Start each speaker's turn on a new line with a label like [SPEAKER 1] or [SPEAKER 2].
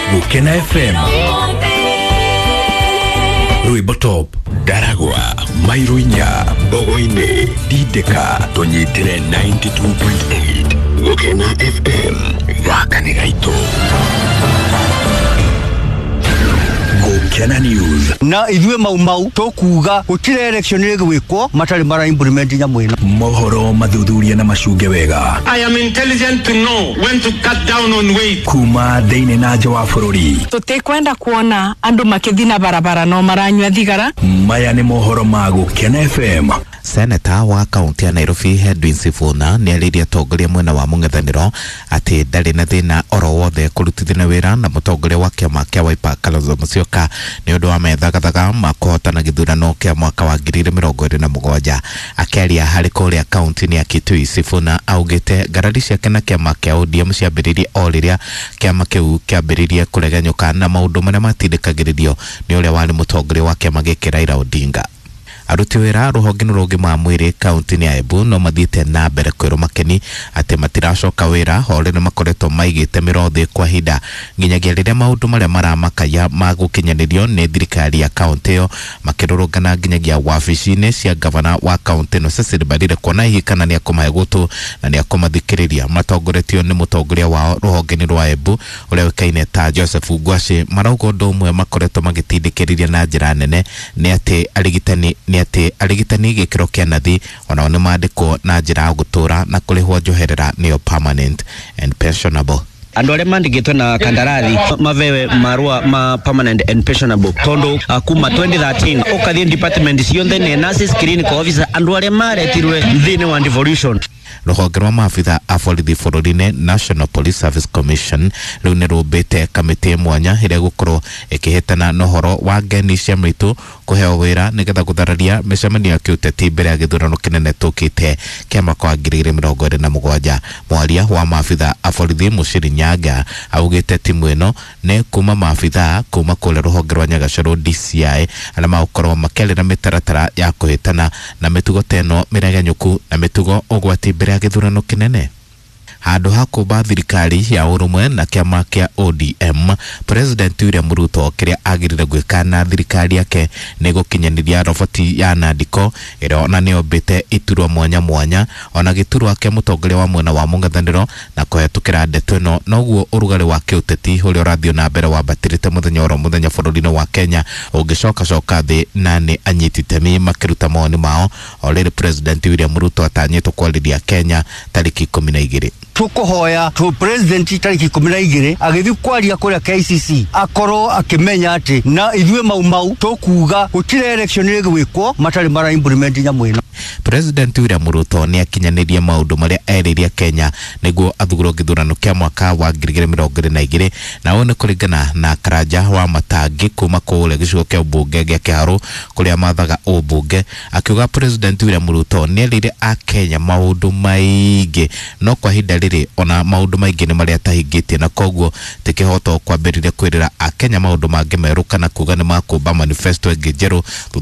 [SPEAKER 1] Gukena FM Rwimbo Top Daragwa Mairuinya Bogoine Dideka Tonyitire 92.8 Gukena FM Wakanigaito Gukena News
[SPEAKER 2] na idwe mau tokuga gutire election igwikwo matari mara implement nyamwena
[SPEAKER 1] mohoro mathuthuria na macunge wega.
[SPEAKER 3] I am intelligent to know when to cut down on weight.
[SPEAKER 1] Kuma deine na nja wa bururi
[SPEAKER 4] tutikwenda kuona andu makithina barabara no maranywa thigara.
[SPEAKER 1] Maya ni mohoro ma Gukena FM.
[SPEAKER 5] Senator wa kaunti ya Nairobi Edwin Sifuna ni ariria tongoria mwena wa mung'ethaniro ati ndari na thina oro wothe kurutithina wira na mutongoria wa kiama kia Wiper Kalonzo Musyoka ni undu wa methagathaga makuhotana githurano kia mwaka wa 2027. Akiaria hari kuria kaunti ni ya Kitui, Sifuna augite ngarari ciake na kiama kia ODM ciambiririe o riria kiama kiu kiambiririe kureganyuka na maundu maria matindikagiririo ni uria wari mutongoria wa kiama giki Raila Odinga. Aruti wira ruhonge rugi ma mwiri kaunti ni ya Embu no mathiite na mbere kwiru makeni ati matiracoka wira hore ni makoretwo maigite mirothi kwa hinda nginyagia riria maundu maria maramakaya magukinyanirio ni thirikari ya kaunti yo makirurungana nginyagia wabici-ini cia gavana wa kaunti no Cecily Mbarire kuona hihi kana ni akumahe gutu na ni akumathikiriria. Matongoretio ni mutongoria wa ruhonge rwa Embu uria wikaine ta Joseph Ngwaci marauga undu umwe makoretwo magitindikiriria na njira nene ni ati arigitani gikiro kia nathi ona ni maandikwo na njira gutura na kurihwo njoherera niyo permanent and pensionable.
[SPEAKER 2] andu are mandigitwe na kandarathi mavewe marua ma permanent and pensionable tondo kuma 2013 ukathie department cionthe ne nurses clinical officer andu are maretirwe thine wa devolution.
[SPEAKER 5] Ruhonge rwa maabitha a borithi bururi-ini National Police Service Commission riu ni rumbite kamiti mwanya iria gukorwo ikihitana na uhoro wa ngeni cia mritu kuheo wira nigetha guthararia micemanio ya kiuteti mbere ya githurano kinene tukite kia mwaka wa 2027. Mwaria wa maabitha a borithi Muciri Nyaga augite timu ino ni kuma maabitha kuma kule ruhonge rwa Nyagacoro DCI aria magukorwo makiarira mitaratara ya kuhitana na mitugo teno miregenyuku na mitugo ugwati mbere ya githurano kinene. Handu hakuba thirikari ya urumwe na kiama kia ODM President William Ruto kiria agirire gwika na thirikari yake ni gukinyaniria roboti ya Nadiko iria ona ni obite iturwa mwanya ona giturwa kia mutongoria wa mwena wa mung'ethaniro na kuhetukira ndeto ino noguo urugari wa kiuteti uria urathio na mbere wabatirite muthenya bururi-ini wa Kenya ungicoka thi na ni anyititemi makiruta mawoni mao already President William Ruto atanyitwo kwariria Kenya tariki 12.
[SPEAKER 2] Tukuhoya tu president tariki 12 agithi kwaria kuria KCC akoro akimenya ati na idwe mau tokuga gutire election igwikwo matari mara implement nyamwena.
[SPEAKER 5] President William Ruto ni akinyanirie maundu maria eriria Kenya niguo athugurwo githurano kia mwaka wa 2022 na one kuringana na Karanja wa Matangi kuma kule gicigo kia ubunge gia Kiharu kuria mathaga ubunge akiuga President William Ruto ni erire a Kenya maundu maingi no kwa hinda riri ona maundu maingi ni maria tahingitie na koguo tikihoto kwambirire kwirira a Kenya maundu mangi meru kana kuga ni makumba manifesto ngejeru